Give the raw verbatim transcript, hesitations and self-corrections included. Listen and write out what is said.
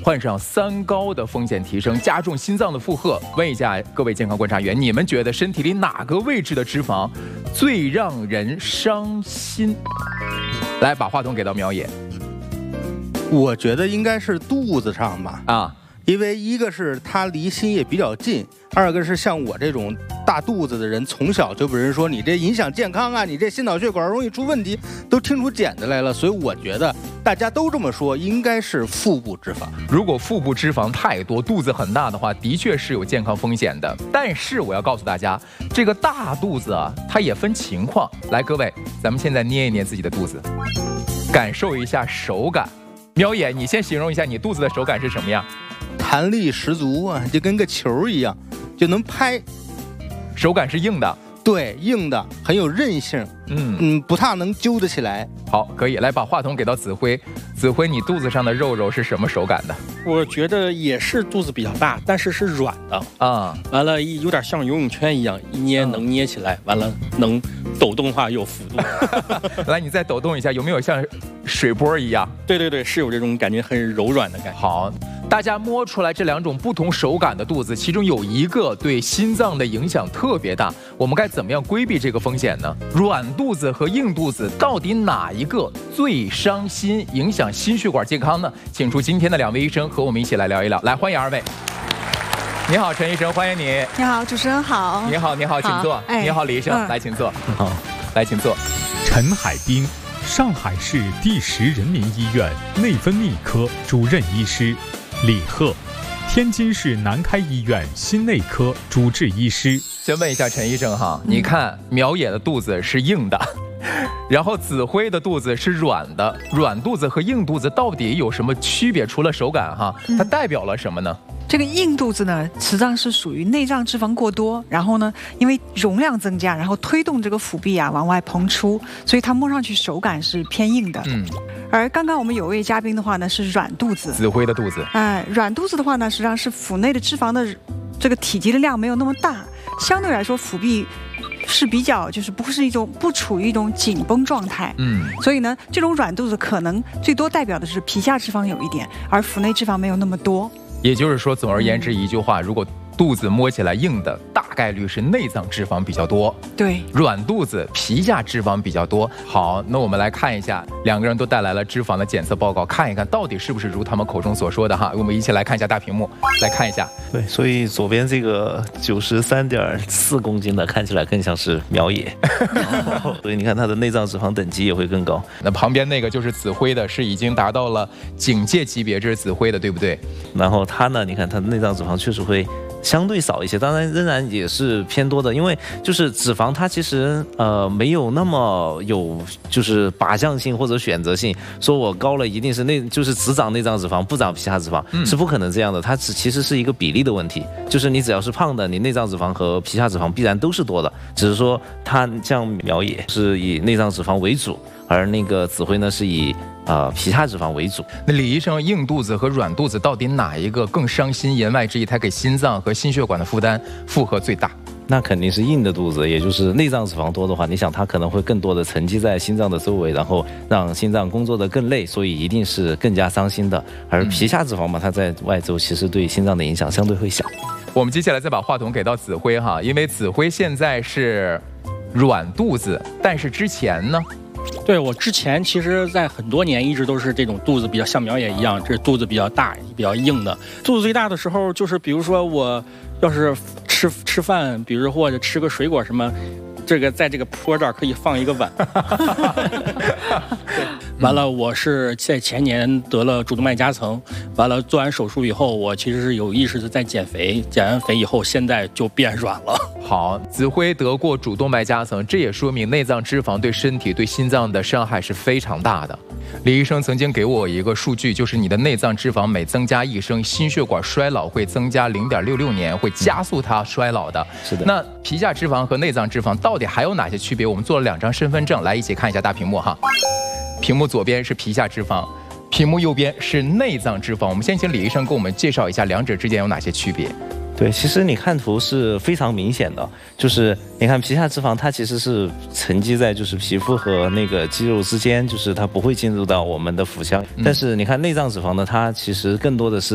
患上三高的风险提升，加重心脏的负荷。问一下各位健康观察员，你们觉得身体里哪个位置的脂肪最让人伤心？来，把话筒给到苗野。 我觉得应该是肚子上吧。啊。 因为一个是它离心也比较近，二个是像我这种大肚子的人，从小就被人说你这影响健康啊，你这心脑血管容易出问题，都听出茧子来了。所以我觉得大家都这么说，应该是腹部脂肪。 如果腹部脂肪太多，肚子很大的话，的确是有健康风险的。但是我要告诉大家，这个大肚子啊，它也分情况。来，各位，咱们现在捏一捏自己的肚子，感受一下手感。苗野，你先形容一下你肚子的手感是什么样？ 弹力十足啊，就跟个球一样，就能拍。 手感是硬的， 对，硬的，很有韧性。嗯嗯，不太能揪得起来。 好，可以来把话筒给到子辉。子辉，你肚子上的肉肉是什么手感的？ 我觉得也是肚子比较大，但是是软的啊。完了，有点像游泳圈一样，一捏能捏起来。完了，能抖动的话有幅度。 来，你再抖动一下，有没有像水波一样？ 对对对，是有这种感觉，很柔软的感觉。 好。 大家摸出来这两种不同手感的肚子，其中有一个对心脏的影响特别大。我们该怎么样规避这个风险呢？软肚子和硬肚子到底哪一个最伤心，影响心血管健康呢？请出今天的两位医生和我们一起来聊一聊。来，欢迎二位。你好，陈医生，欢迎你。 你好，主持人好。 你好，你好，请坐。哎、你好，李医生，嗯、来，请坐。好，来，请坐。 陈海滨，上海市第十人民医院内分泌科主任医师。 李贺，天津市南开医院心内科主治医师。 先问一下陈医生哈，你看苗野的肚子是硬的，然后子辉的肚子是软的，软肚子和硬肚子到底有什么区别？除了手感哈，它代表了什么呢？ 这个硬肚子呢，实际上是属于内脏脂肪过多，然后呢，因为容量增加，然后推动这个腹壁啊往外膨出，所以它摸上去手感是偏硬的。嗯。而刚刚我们有位嘉宾的话呢，是软肚子， 子辉的肚子。 哎、呃，软肚子的话呢，实际上是腹内的脂肪的这个体积的量没有那么大，相对来说腹壁是比较就是不是一种不处于一种紧绷状态。嗯。所以呢，这种软肚子可能最多代表的是皮下脂肪有一点，而腹内脂肪没有那么多。 也就是说，总而言之一句话，如果肚子摸起来硬的，大概率是内脏脂肪比较多。 对， 软肚子皮下脂肪比较多。好，那我们来看一下，两个人都带来了脂肪的检测报告，看一看到底是不是如他们口中所说的哈。我们一起来看一下大屏幕，来看一下。 对，所以左边这个九十三点四公斤的看起来更像是苗野，所以你看它的内脏脂肪等级也会更高。 那旁边那个就是子辉的，是已经达到了警戒级别，这是子辉的，对不对？ 然后它呢，你看它的内脏脂肪确实会 相对少一些，当然仍然也是偏多的，因为就是脂肪它其实呃没有那么有就是靶向性或者选择性，说我高了一定是内就是只长内脏脂肪不长皮下脂肪，嗯、是不可能这样的，它只其实是一个比例的问题，就是你只要是胖的，你内脏脂肪和皮下脂肪必然都是多的，只是说它像苗野是以内脏脂肪为主，而那个子辉呢是以 呃，皮下脂肪为主。 那李医生，硬肚子和软肚子到底哪一个更伤心？言外之意，它给心脏和心血管的负担负荷最大？ 那肯定是硬的肚子，也就是内脏脂肪多的话，你想它可能会更多的沉积在心脏的周围，然后让心脏工作的更累，所以一定是更加伤心的。而皮下脂肪嘛，它在外周其实对心脏的影响相对会小。 我们接下来再把话筒给到子辉哈，因为子辉现在是软肚子，但是之前呢？ 对，我之前其实，在很多年一直都是这种肚子比较像苗野一样，这肚子比较大、比较硬的。肚子最大的时候，就是比如说我要是吃吃饭，比如或者吃个水果什么，这个在这个坡这儿可以放一个碗。对，完了，我是在前年得了主动脉夹层，完了做完手术以后，我其实是有意识的在减肥，减完肥以后，现在就变软了。 好，子辉得过主动脉夹层，这也说明内脏脂肪对身体、对心脏的伤害是非常大的。李医生曾经给我一个数据，就是你的内脏脂肪每增加一升，心血管衰老会增加零点六六年，会加速它衰老的。 是的。 那皮下脂肪和内脏脂肪到底还有哪些区别？我们做了两张身份证，来一起看一下大屏幕哈。屏幕左边是皮下脂肪，屏幕右边是内脏脂肪。我们先请李医生给我们介绍一下两者之间有哪些区别。 对，其实你看图是非常明显的，就是你看皮下脂肪，它其实是沉积在就是皮肤和那个肌肉之间，就是它不会进入到我们的腹腔。但是你看内脏脂肪呢，它其实更多的是